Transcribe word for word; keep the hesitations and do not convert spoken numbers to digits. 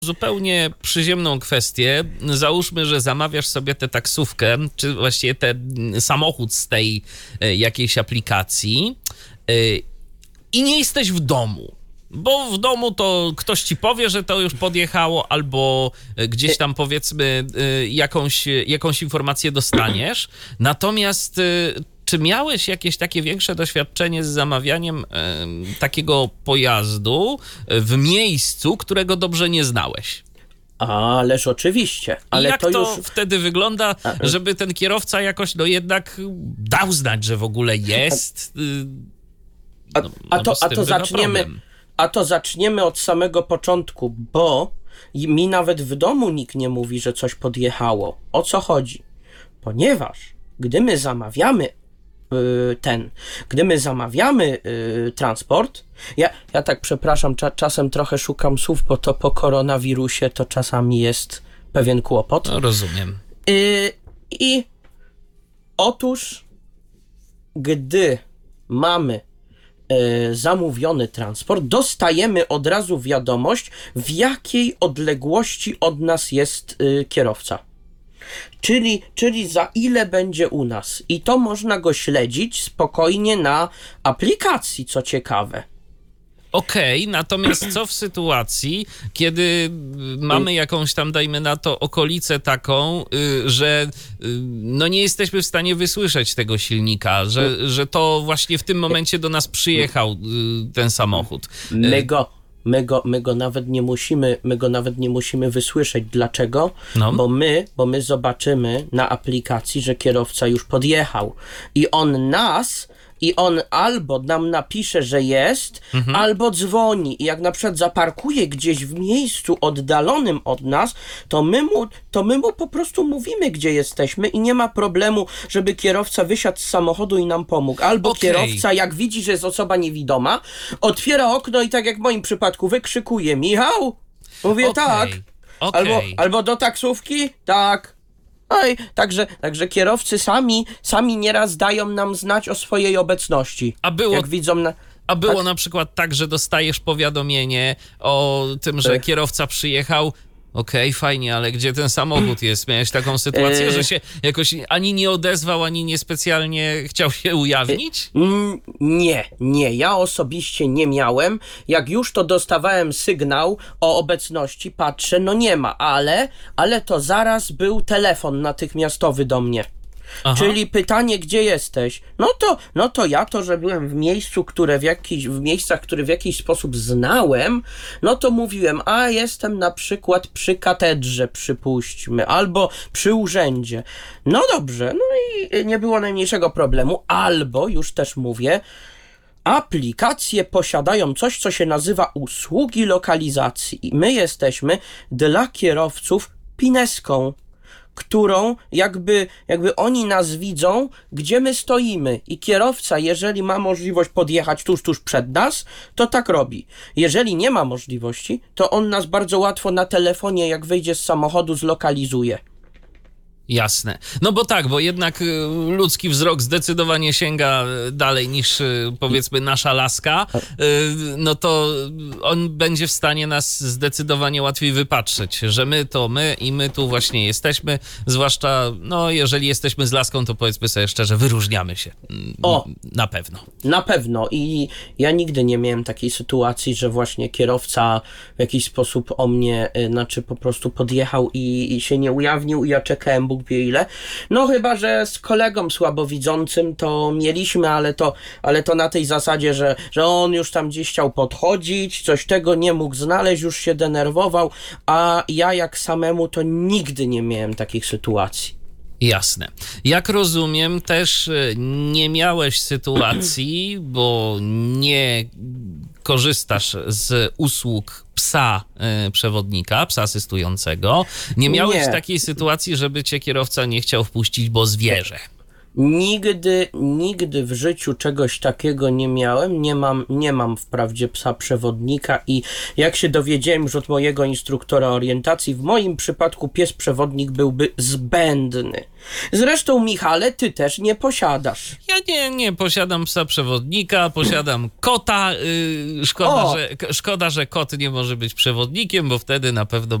zupełnie przyziemną kwestię. Załóżmy, że zamawiasz sobie tę taksówkę, czy właściwie ten samochód z tej e, jakiejś aplikacji e, i nie jesteś w domu. Bo w domu to ktoś ci powie, że to już podjechało, albo gdzieś tam powiedzmy jakąś, jakąś informację dostaniesz. Natomiast czy miałeś jakieś takie większe doświadczenie z zamawianiem e, takiego pojazdu w miejscu, którego dobrze nie znałeś? Ależ oczywiście. Ale I jak to, to już... wtedy wygląda, żeby ten kierowca jakoś no jednak dał znać, że w ogóle jest? A, no, a, no to, a, to zaczniemy, a to zaczniemy od samego początku, bo mi nawet w domu nikt nie mówi, że coś podjechało. O co chodzi? Ponieważ gdy my zamawiamy ten, gdy my zamawiamy y, transport, ja, ja tak przepraszam, cza, czasem trochę szukam słów, bo to po koronawirusie to czasami jest pewien kłopot. No, rozumiem. Y, I otóż, gdy mamy y, zamówiony transport, dostajemy od razu wiadomość, w jakiej odległości od nas jest y, kierowca. Czyli, czyli za ile będzie u nas. I to można go śledzić spokojnie na aplikacji, co ciekawe. Okej, okay, natomiast co w sytuacji, kiedy mamy jakąś tam, dajmy na to, okolicę taką, że no nie jesteśmy w stanie wysłyszeć tego silnika, że, że to właśnie w tym momencie do nas przyjechał ten samochód. My go... My go, my go nawet nie musimy, my go nawet nie musimy wysłyszeć. Dlaczego? No. Bo my, bo my zobaczymy na aplikacji, że kierowca już podjechał i on nas, i on albo nam napisze, że jest, mhm. albo dzwoni. I jak na przykład zaparkuje gdzieś w miejscu oddalonym od nas, to my mu, to my mu po prostu mówimy, gdzie jesteśmy i nie ma problemu, żeby kierowca wysiadł z samochodu i nam pomógł. Albo okay. kierowca, jak widzi, że jest osoba niewidoma, otwiera okno i tak jak w moim przypadku wykrzykuje: Michał? Mówię okay. tak. Okay. Albo, albo do taksówki? Tak. Oj, także, także kierowcy sami, sami nieraz dają nam znać o swojej obecności. A było, jak widzą na, a było tak? na przykład tak, że dostajesz powiadomienie o tym, że kierowca przyjechał. Okej, okay, fajnie, ale gdzie ten samochód jest? Miałeś taką sytuację, yy... że się jakoś ani nie odezwał, ani niespecjalnie chciał się ujawnić? Yy, nie, nie. Ja osobiście nie miałem. Jak już to dostawałem sygnał o obecności, patrzę, no nie ma, ale, ale to zaraz był telefon natychmiastowy do mnie. Aha. Czyli pytanie, gdzie jesteś? No to, no to ja to, że byłem w miejscu, które w jakiś, w miejscach, które w jakiś sposób znałem, no to mówiłem, a jestem na przykład przy katedrze, przypuśćmy, albo przy urzędzie. No dobrze, no i nie było najmniejszego problemu, albo już też mówię, aplikacje posiadają coś, co się nazywa usługi lokalizacji i my jesteśmy dla kierowców pineską, którą jakby, jakby oni nas widzą, gdzie my stoimy i kierowca, jeżeli ma możliwość podjechać tuż, tuż przed nas, to tak robi. Jeżeli nie ma możliwości, to on nas bardzo łatwo na telefonie, jak wyjdzie z samochodu, zlokalizuje. Jasne. No bo tak, bo jednak ludzki wzrok zdecydowanie sięga dalej niż powiedzmy nasza laska, no to on będzie w stanie nas zdecydowanie łatwiej wypatrzeć, że my to my i my tu właśnie jesteśmy, zwłaszcza no jeżeli jesteśmy z laską, to powiedzmy sobie szczerze, wyróżniamy się. O, na pewno. Na pewno i ja nigdy nie miałem takiej sytuacji, że właśnie kierowca w jakiś sposób o mnie, znaczy po prostu podjechał i, i się nie ujawnił i ja czekałem Bóg wie ile. No chyba, że z kolegą słabowidzącym to mieliśmy, ale to, ale to na tej zasadzie, że, że on już tam gdzieś chciał podchodzić, coś tego nie mógł znaleźć, już się denerwował, a ja jak samemu to nigdy nie miałem takich sytuacji. Jasne. Jak rozumiem, też nie miałeś sytuacji, bo nie korzystasz z usług psa y, przewodnika, psa asystującego. Nie miałeś nie. takiej sytuacji, żeby cię kierowca nie chciał wpuścić, bo zwierzę. Nigdy, nigdy w życiu czegoś takiego nie miałem. Nie mam, nie mam wprawdzie psa przewodnika i jak się dowiedziałem już od mojego instruktora orientacji, w moim przypadku pies przewodnik byłby zbędny. Zresztą, Michale, ty też nie posiadasz. Ja nie, nie posiadam psa przewodnika, posiadam kota. Yy, szkoda, O! że, szkoda, że kot nie może być przewodnikiem, bo wtedy na pewno